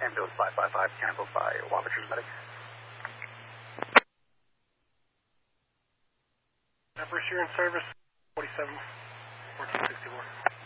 Ambulance 555, handled by Wabashi's medic. Empress, you're in service, 47, 1461.